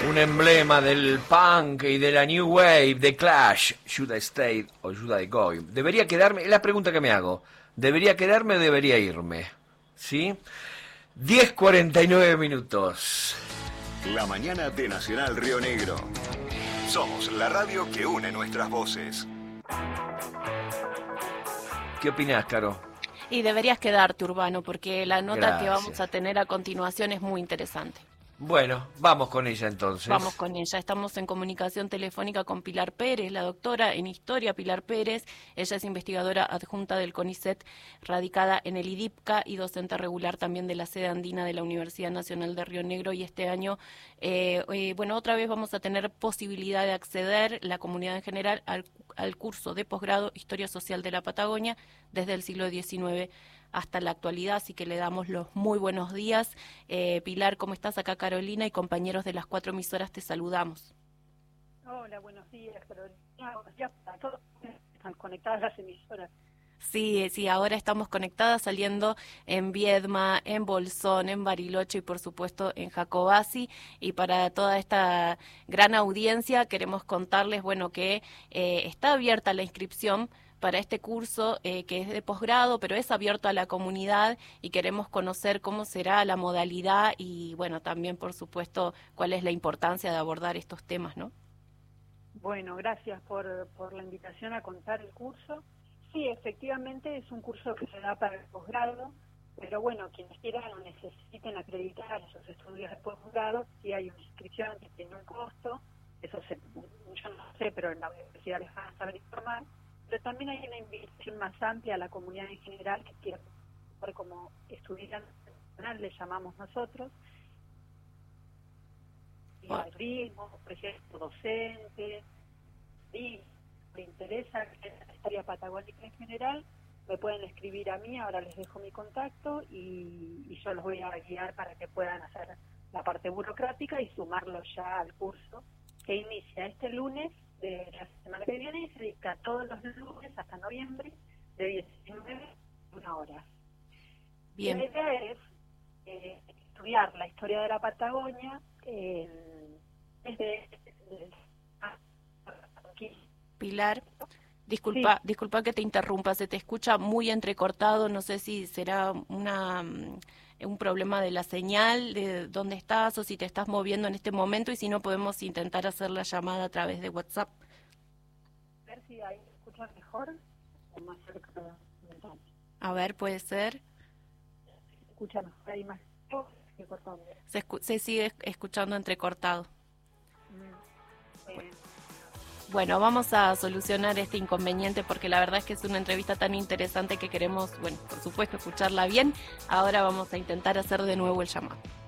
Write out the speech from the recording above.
Un emblema del punk y de la New Wave, de Clash. Should I stay o should I go? Debería quedarme, es la pregunta que me hago. ¿Debería quedarme o debería irme? ¿Sí? 10:49 minutos. La mañana de Nacional Río Negro. Somos la radio que une nuestras voces. ¿Qué opinás, Caro? Y deberías quedarte, Urbano, porque la nota que vamos Gracias. a tener a continuación es muy interesante. Bueno, vamos con ella entonces. Vamos con ella. Estamos en comunicación telefónica con Pilar Pérez, la doctora en Historia Pilar Pérez. Ella es investigadora adjunta del CONICET, radicada en el IDIPCA y docente regular también de la sede andina de la Universidad Nacional de Río Negro. Y este año, otra vez vamos a tener posibilidad de acceder, la comunidad en general, al curso de posgrado Historia Social de la Patagonia desde el siglo XIX hasta la actualidad, así que le damos los muy buenos días. Pilar, ¿cómo estás? Acá Carolina y compañeros de las 4 emisoras te saludamos. Hola, buenos días, Carolina. Buenos días para todos. Están conectadas las emisoras. Sí, ahora estamos conectadas saliendo en Viedma, en Bolsón, en Bariloche y por supuesto en Jacobasi. Y para toda esta gran audiencia queremos contarles, que está abierta la inscripción para este curso que es de posgrado, pero es abierto a la comunidad y queremos conocer cómo será la modalidad y, también, por supuesto, cuál es la importancia de abordar estos temas, ¿no? Bueno, gracias por la invitación a contar el curso. Sí, efectivamente es un curso que se da para el posgrado, pero quienes quieran o necesiten acreditar esos estudios de posgrado, sí hay una inscripción que tiene un costo, yo no sé, pero en la universidad les van a saber informar. Pero también hay una invitación más amplia a la comunidad en general que quiera participar como estudiante profesional, le llamamos nosotros, y al ritmo, por ejemplo, docente, y me interesa la historia patagónica en general, me pueden escribir a mí, ahora les dejo mi contacto y yo los voy a guiar para que puedan hacer la parte burocrática y sumarlos ya al curso que inicia este lunes de la semana que viene y se dedica todos los lunes hasta noviembre de 19 a 1 hora. Bien. La idea es estudiar la historia de la Patagonia desde Pilar, disculpa que te interrumpa, se te escucha muy entrecortado, no sé si será un problema de la señal, de dónde estás o si te estás moviendo en este momento y si no podemos intentar hacer la llamada a través de WhatsApp. A ver si ahí se escucha mejor o más cerca de la ventana. A ver, puede ser. Se escucha mejor ahí más cortado. Se sigue escuchando entrecortado. Bueno. Bueno, vamos a solucionar este inconveniente porque la verdad es que es una entrevista tan interesante que queremos, por supuesto, escucharla bien. Ahora vamos a intentar hacer de nuevo el llamado.